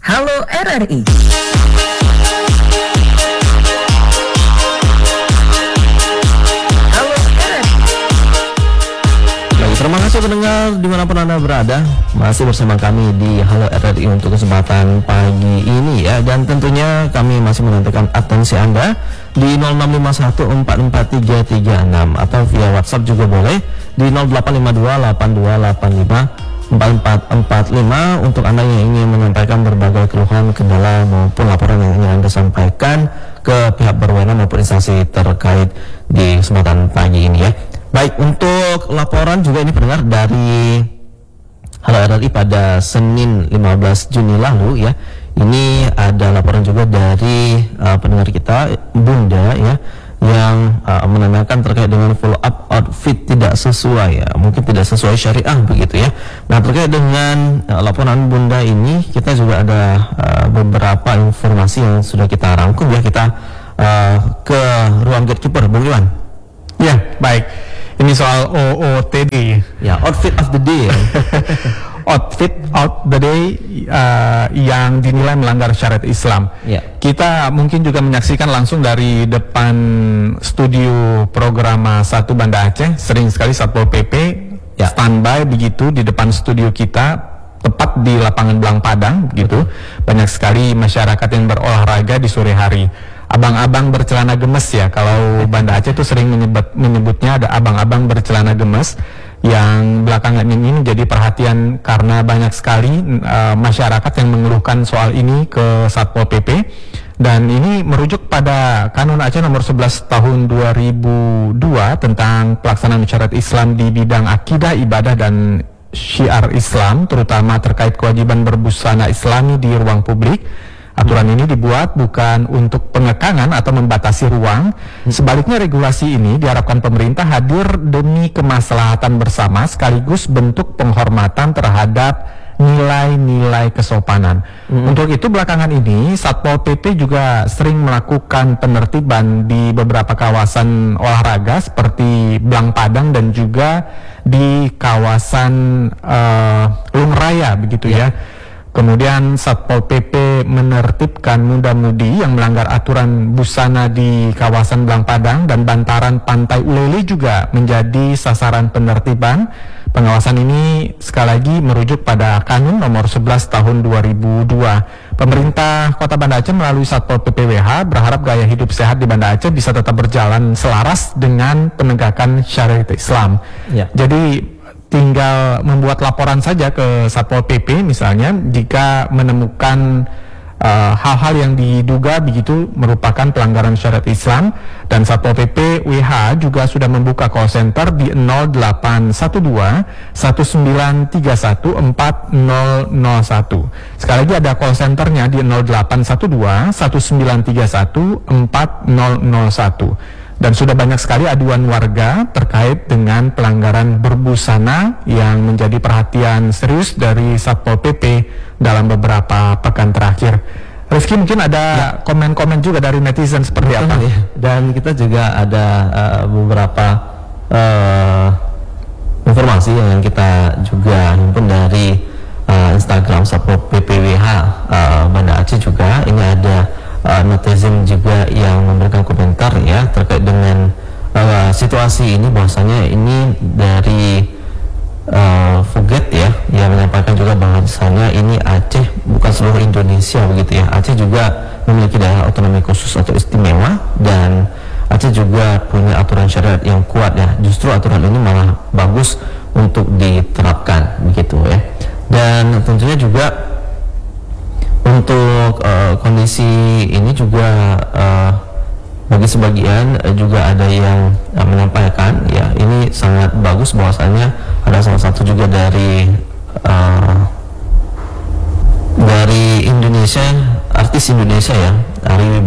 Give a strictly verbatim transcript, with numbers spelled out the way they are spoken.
Halo R R I. Halo R R I. Baik, terima kasih pendengar dimanapun Anda berada. Masih bersama kami di Halo R R I untuk kesempatan pagi ini ya. Dan tentunya kami masih menantikan atensi Anda di nol enam lima satu empat empat tiga tiga enam atau via WhatsApp juga boleh di nol delapan lima dua delapan dua delapan lima empat empat empat lima untuk Anda yang ingin menyampaikan berbagai keluhan, kendala maupun laporan yang ingin Anda sampaikan ke pihak berwenang maupun instansi terkait di kesempatan pagi ini ya. Baik, untuk laporan juga ini pendengar dari Halo R R I pada Senin lima belas Juni lalu ya. Ini ada laporan juga dari uh, pendengar kita Bunda ya, yang uh, menanyakan terkait dengan follow up outfit tidak sesuai ya, mungkin tidak sesuai syariah begitu ya. Nah, terkait dengan uh, laporan Bunda ini kita juga ada uh, beberapa informasi yang sudah kita rangkum ya. Kita uh, ke ruang gatekeeper, Bung Iwan. Ya, baik. Ini soal O O T D. Ya, outfit of the day ya. Outfit of the day uh, yang dinilai melanggar syariat Islam. Ya. Kita mungkin juga menyaksikan langsung dari depan studio program satu Banda Aceh. Sering sekali Satpol P P ya. standby begitu di depan studio kita, tepat di lapangan Belang Padang gitu. Banyak sekali masyarakat yang berolahraga di sore hari. Abang-abang bercelana gemes ya, kalau Banda Aceh itu sering menyebut, menyebutnya ada abang-abang bercelana gemes, yang belakangan ini menjadi perhatian karena banyak sekali uh, masyarakat yang mengeluhkan soal ini ke Satpol P P. Dan ini merujuk pada Kanun Aceh nomor sebelas tahun dua ribu dua tentang pelaksanaan syariat Islam di bidang akidah, ibadah dan syiar Islam, terutama terkait kewajiban berbusana Islami di ruang publik. Aturan ini dibuat bukan untuk pengekangan atau membatasi ruang. Sebaliknya, regulasi ini diharapkan pemerintah hadir demi kemaslahatan bersama sekaligus bentuk penghormatan terhadap nilai-nilai kesopanan. Mm-hmm. Untuk itu belakangan ini Satpol P P juga sering melakukan penertiban di beberapa kawasan olahraga seperti Belang Padang dan juga di kawasan uh, Lung Raya begitu yeah. ya. Kemudian Satpol P P menertibkan muda-mudi yang melanggar aturan busana di kawasan Belang Padang dan bantaran Pantai Ulele juga menjadi sasaran penertiban. Pengawasan ini sekali lagi merujuk pada Kanun nomor sebelas tahun dua ribu dua. Pemerintah Kota Banda Aceh melalui Satpol P P W H berharap gaya hidup sehat di Banda Aceh bisa tetap berjalan selaras dengan penegakan syariat Islam. Ya. Jadi tinggal membuat laporan saja ke Satpol P P misalnya jika menemukan uh, hal-hal yang diduga begitu merupakan pelanggaran syariat Islam. Dan Satpol P P W H juga sudah membuka call center di nol delapan satu dua satu sembilan tiga satu empat nol nol satu. Sekali lagi ada call centernya di nol delapan satu dua satu sembilan tiga satu empat nol nol satu. Dan sudah banyak sekali aduan warga terkait dengan pelanggaran berbusana yang menjadi perhatian serius dari Satpol P P dalam beberapa pekan terakhir. Rizky, mungkin ada ya. komen-komen juga dari netizen seperti apa? Ya. Dan kita juga ada uh, beberapa uh, informasi yang kita juga himpun dari uh, Instagram Satpol P P W H uh, Banda Aceh juga. Ini ada Uh, netizen juga yang memberikan komentar ya terkait dengan uh, situasi ini, bahwasanya ini dari uh, Fuget ya yang menyampaikan juga bahwasanya ini Aceh bukan seluruh Indonesia begitu ya. Aceh juga memiliki daerah otonomi khusus atau istimewa dan Aceh juga punya aturan syariat yang kuat ya. Justru aturan ini malah bagus untuk diterapkan begitu ya. Dan tentunya juga untuk uh, kondisi ini juga uh, bagi sebagian uh, juga ada yang uh, menyampaikan ya ini sangat bagus, bahwasanya ada salah satu juga dari uh, dari Indonesia, artis Indonesia ya, Ari